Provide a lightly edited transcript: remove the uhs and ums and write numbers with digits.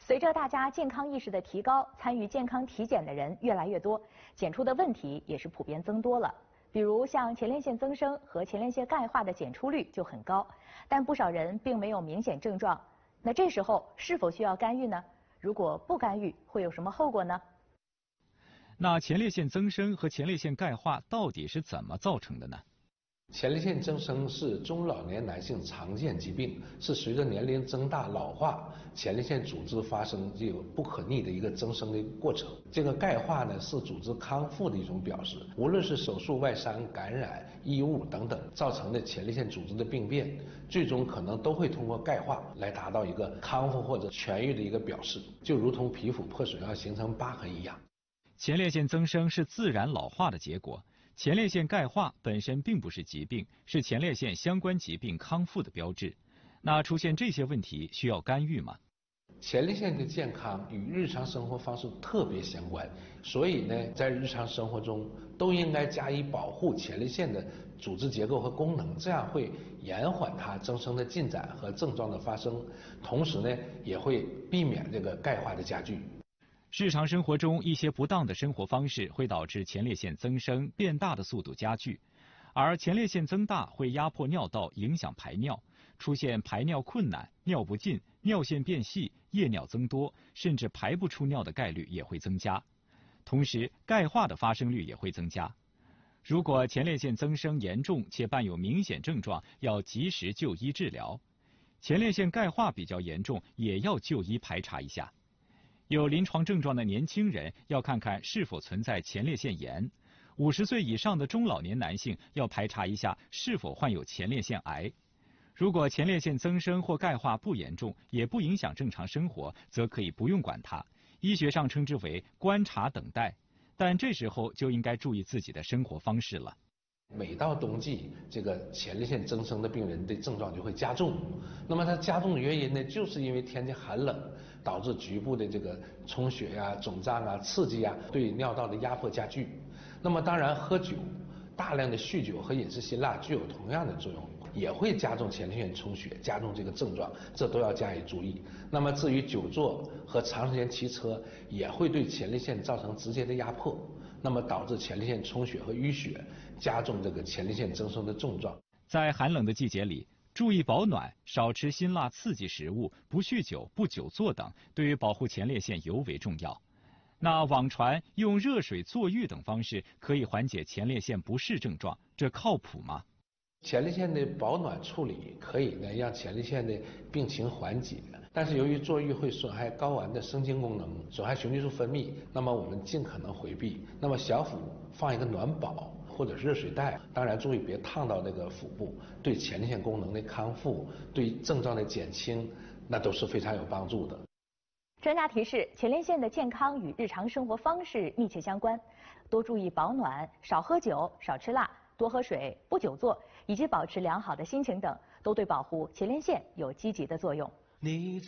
随着大家健康意识的提高，参与健康体检的人越来越多，检出的问题也是普遍增多了。比如像前列腺增生和前列腺钙化的检出率就很高，但不少人并没有明显症状。那这时候是否需要干预呢？如果不干预，会有什么后果呢？ 那前列腺增生和前列腺钙化到底是怎么造成的呢？ 前列腺增生是中老年男性常见疾病，是随着年龄增大老化，前列腺组织发生这个不可逆的一个增生的一个过程。这个钙化呢是组织康复的一种表示，无论是手术外伤、感染、异物等等造成的前列腺组织的病变，最终可能都会通过钙化来达到一个康复或者痊愈的一个表示，就如同皮肤破损要形成疤痕一样。 前列腺增生是自然老化的结果。前列腺钙化本身并不是疾病，是前列腺相关疾病康复的标志。那出现这些问题需要干预吗？ 前列腺的健康与日常生活方式特别相关，所以呢，在日常生活中都应该加以保护前列腺的组织结构和功能，这样会延缓它增生的进展和症状的发生，同时呢，也会避免这个钙化的加剧。 日常生活中一些不当的生活方式会导致前列腺增生变大的速度加剧，而前列腺增大会压迫尿道，影响排尿，出现排尿困难、尿不尽、尿线变细、夜尿增多，甚至排不出尿的概率也会增加。同时，钙化的发生率也会增加。如果前列腺增生严重且伴有明显症状，要及时就医治疗；前列腺钙化比较严重，也要就医排查一下。有临床症状的年轻人要看看是否存在前列腺炎，50岁以上的中老年男性要排查一下是否患有前列腺癌。如果前列腺增生或钙化不严重，也不影响正常生活，则可以不用管它，医学上称之为观察等待。但这时候就应该注意自己的生活方式了。 每到冬季，这个前列腺增生的病人的症状就会加重。那么它加重的原因呢，就是因为天气寒冷，导致局部的这个充血呀、肿胀啊、刺激啊，对尿道的压迫加剧。那么当然，喝酒、大量的酗酒和饮食辛辣具有同样的作用，也会加重前列腺充血，加重这个症状，这都要加以注意。那么至于久坐和长时间骑车，也会对前列腺造成直接的压迫，那么导致前列腺充血和淤血，加重这个前列腺增生的症状。 在寒冷的季节里，注意保暖，少吃辛辣刺激食物，不酗酒、不久坐等，对于保护前列腺尤为重要。那网传用热水坐浴等方式可以缓解前列腺不适症状，这靠谱吗？ 前列腺的保暖处理可以呢让前列腺的病情缓解，但是由于坐浴会损害睾丸的生精功能，损害雄激素分泌，那么我们尽可能回避。那么小腹放一个暖宝或者是热水袋，当然注意别烫到这个腹部，对前列腺功能的康复、对症状的减轻，那都是非常有帮助的。 专家提示，前列腺的健康与日常生活方式密切相关，多注意保暖，少喝酒，少吃辣，多喝水，不久坐，以及保持良好的心情等，都对保护前列腺有积极的作用。